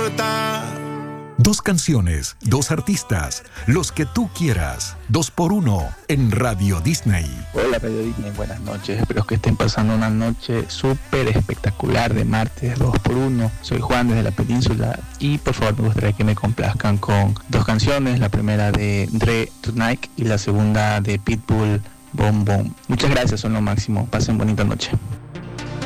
importa. Dos canciones, dos artistas, los que tú quieras. 2x1 en Radio Disney. Hola Radio Disney, buenas noches. Espero que estén pasando una noche súper espectacular de martes 2x1. Soy Juan desde la península y por favor me gustaría que me complazcan con dos canciones. La primera de Dre, Tonight, y la segunda de Pitbull, Boom Boom. Muchas gracias, son lo máximo. Pasen bonita noche.